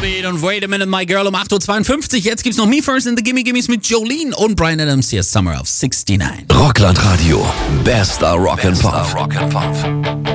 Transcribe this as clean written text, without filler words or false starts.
Volbeat und Wait a Minute, My Girl um 8.52 Uhr. Jetzt gibt's noch Me First in the Gimme Gimmes mit Jolene und Bryan Adams. Hier ist Summer of 69. Rockland Radio. Bester Rock and Pop.